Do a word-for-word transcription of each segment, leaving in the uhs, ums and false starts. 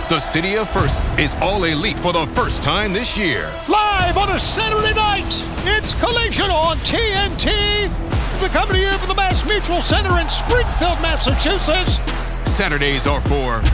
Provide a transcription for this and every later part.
The City of Firsts is all elite for the first time this year. Live on a Saturday night, it's Collision on T N T. We're coming to you from the Mass Mutual Center in Springfield, Massachusetts. Saturdays are for...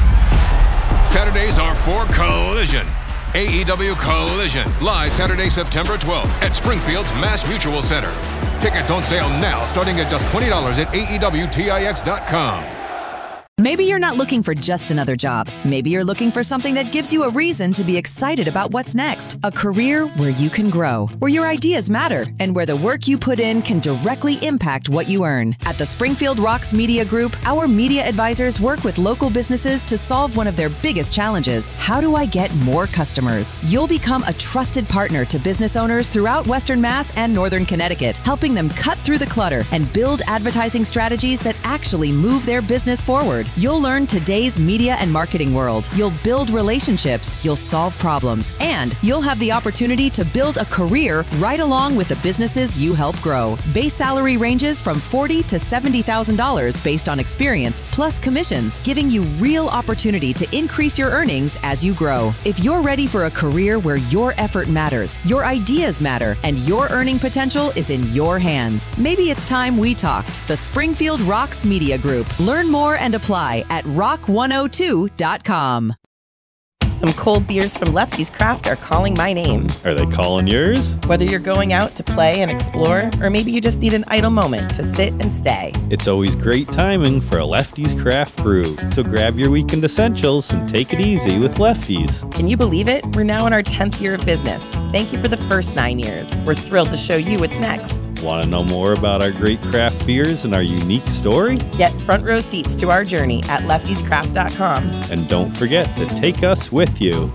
Saturdays are for Collision. A E W Collision, live Saturday, September twelfth at Springfield's Mass Mutual Center. Tickets on sale now, starting at just twenty dollars at A E W Tix dot com. Maybe you're not looking for just another job. Maybe you're looking for something that gives you a reason to be excited about what's next. A career where you can grow, where your ideas matter, and where the work you put in can directly impact what you earn. At the Springfield Rocks Media Group, our media advisors work with local businesses to solve one of their biggest challenges. How do I get more customers? You'll become a trusted partner to business owners throughout Western Mass and Northern Connecticut, helping them cut through the clutter and build advertising strategies that actually move their business forward. You'll learn today's media and marketing world. You'll build relationships, you'll solve problems, and you'll have the opportunity to build a career right along with the businesses you help grow. Base salary ranges from forty thousand dollars to seventy thousand dollars based on experience, plus commissions, giving you real opportunity to increase your earnings as you grow. If you're ready for a career where your effort matters, your ideas matter, and your earning potential is in your hands, maybe it's time we talked. The Springfield Rocks Media Group. Learn more and apply at rock one oh two dot com. Some cold beers from Lefty's Craft are calling my name. Are they calling yours? Whether you're going out to play and explore, or maybe you just need an idle moment to sit and stay. It's always great timing for a Lefty's Craft Brew. So grab your weekend essentials and take it easy with Lefty's. Can you believe it? We're now in our tenth year of business. Thank you for the first nine years. We're thrilled to show you what's next. Want to know more about our great craft beers and our unique story? Get front row seats to our journey at lefties craft dot com. And don't forget to take us with you.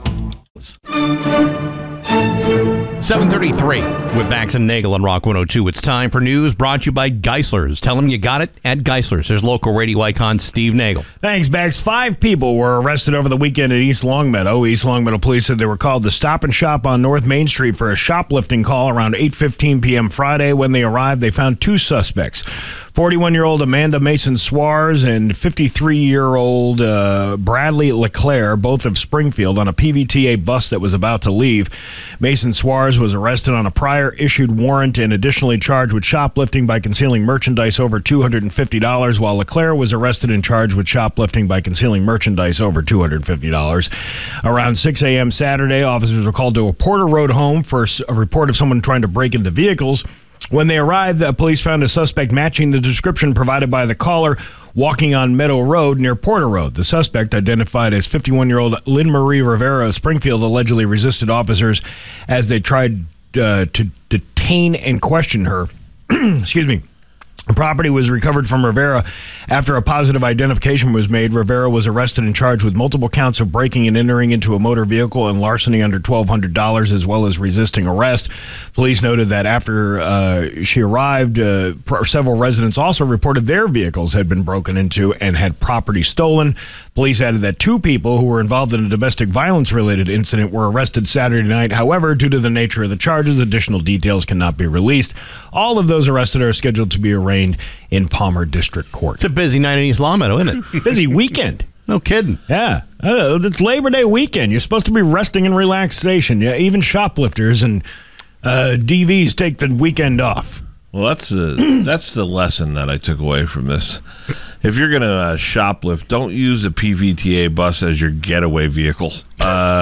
seven thirty-three with Bax and Nagel on Rock one oh two. It's time for news brought to you by Geisler's. Tell them you got it at Geisler's. There's local radio icon Steve Nagel. Thanks, Bax. Five people were arrested over the weekend at East Longmeadow. East Longmeadow police said they were called to Stop and Shop on North Main Street for a shoplifting call around eight fifteen p.m. Friday. When they arrived, they found two suspects. forty-one-year-old Amanda Mason Suarez and fifty-three-year-old uh, Bradley LeClaire, both of Springfield, on a P V T A bus that was about to leave. Mason Suarez was arrested on a prior issued warrant and additionally charged with shoplifting by concealing merchandise over two hundred fifty dollars, while LeClaire was arrested and charged with shoplifting by concealing merchandise over two hundred fifty dollars. Around six a.m. Saturday, officers were called to a Porter Road home for a report of someone trying to break into vehicles. When they arrived, the police found a suspect matching the description provided by the caller walking on Meadow Road near Porter Road. The suspect, identified as fifty-one-year-old Lynn Marie Rivera of Springfield, allegedly resisted officers as they tried uh, to detain and question her. Excuse me. Property was recovered from Rivera after a positive identification was made. Rivera was arrested and charged with multiple counts of breaking and entering into a motor vehicle and larceny under twelve hundred dollars, as well as resisting arrest. Police noted that after uh, she arrived, uh, several residents also reported their vehicles had been broken into and had property stolen. Police added that two people who were involved in a domestic violence-related incident were arrested Saturday night. However, due to the nature of the charges, additional details cannot be released. All of those arrested are scheduled to be arraigned in Palmer District Court. It's a busy night in East Longmeadow, isn't it? Busy weekend. No kidding. Yeah. Uh, it's Labor Day weekend. You're supposed to be resting and relaxation. Yeah, even shoplifters and uh, D Vs take the weekend off. Well, that's the, that's the lesson that I took away from this. If you're going to uh, shoplift, don't use a P V T A bus as your getaway vehicle. Uh,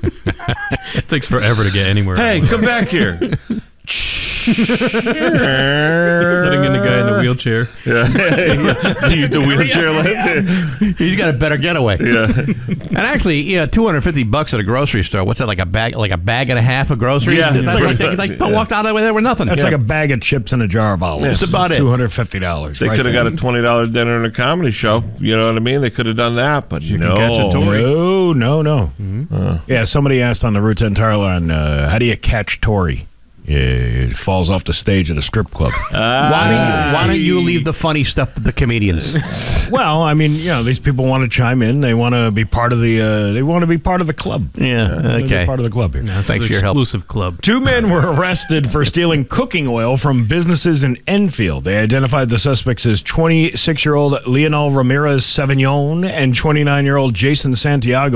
it takes forever to get anywhere. Hey, come back here. Letting in the guy in the wheelchair. Yeah, yeah. Use the wheelchair lift. He's got a better getaway. Yeah. And actually, yeah, two hundred fifty bucks at a grocery store. What's that, like a bag, like a bag and a half of groceries? Yeah, That's like, like, like, yeah. don't walk out of there with nothing. That's yeah. like a bag of chips and a jar of olives. That's about it. two hundred fifty dollars. They right could have there. got a twenty dollar dinner and a comedy show. You know what I mean? They could have done that, but You no. can catch a Tory. No, no, no. Mm-hmm. Uh, Yeah, somebody asked on the Route ten Tar line, uh, how do you catch Tory? Yeah, it falls off the stage at a strip club. Why don't, you, why don't you leave the funny stuff to the comedians? Well, I mean, you know, these people want to chime in. They want to be part of the. Uh, they want to be part of the club. Yeah, They wanna be okay. part of the club here. That's Thanks the for your help. exclusive club. Two men were arrested for stealing cooking oil from businesses in Enfield. They identified the suspects as twenty-six-year-old Leonel Ramirez Savignon and twenty-nine-year-old Jason Santiago.